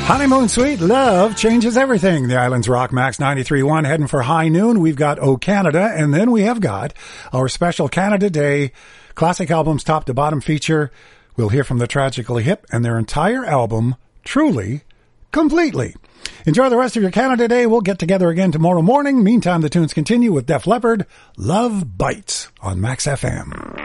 Honeymoon Suite, love changes everything. The Islands Rock Max 93.1 heading for high noon. We've got Oh Canada, and then we have got our special Canada Day classic albums top to bottom feature. We'll hear from the Tragically Hip and their entire album, Truly, Completely. Enjoy the rest of your Canada Day. We'll get together again tomorrow morning. Meantime, the tunes continue with Def Leppard, Love Bites on Max FM.